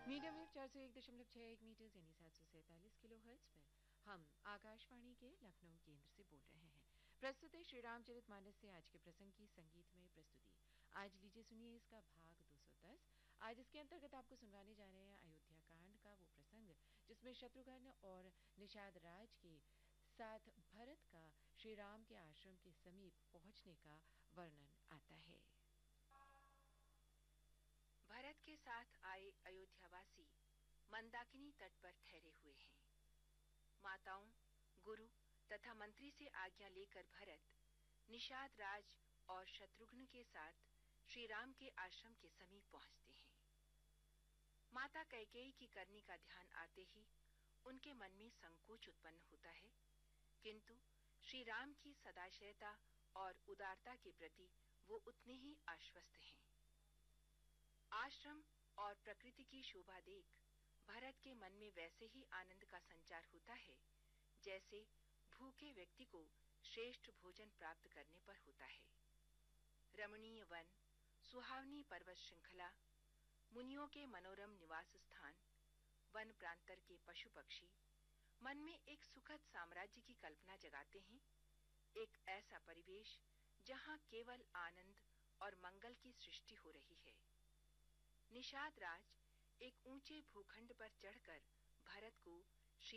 Medium wave 401.61 metre यानी 747 kilohertz पर हम आकाशवाणी के लखनऊ केंद्र से बोल रहे हैं। प्रस्तुत है श्री रामचरितमानस से आज के प्रसंग की संगीतमय प्रस्तुति। आज लीजिए सुनिए इसका भाग 210। आज इसके अंतर्गत आपको सुनवाने जा रहे हैं अयोध्या कांड का वो प्रसंग जिसमें शत्रुघ्न और निषाद राज के साथ भरत का श्री राम के आश्रम के समीप पहुंचने का वर्णन आता है। भरत के साथ आए अयोध्यावासी मंदाकिनी तट पर ठहरे हुए हैं। माताओं, गुरु तथा मंत्री से आज्ञा लेकर भरत निषाद राज और शत्रुघ्न के साथ श्री राम के आश्रम के समीप पहुंचते हैं। माता कैकेयी की करनी का ध्यान आते ही उनके मन में संकोच उत्पन्न होता है, किंतु श्री राम की सदाशयता और उदारता के प्रति वो उतने ही आश्वस्त हैं। आश्रम और प्रकृति की शोभा देख भरत के मन में वैसे ही आनंद का संचार होता है जैसे भूखे व्यक्ति को श्रेष्ठ भोजन प्राप्त करने पर होता है। रमणीय वन, सुहावनी पर्वत श्रृंखला, मुनियों के मनोरम निवास स्थान, वन प्रांतर के पशु पक्षी मन में एक सुखद साम्राज्य की कल्पना जगाते हैं। एक ऐसा परिवेश जहां केवल आनंद और मंगल की सृष्टि हो रही है। निषाद राज एक ऊंचे भूखंड पर चढ़कर भरत को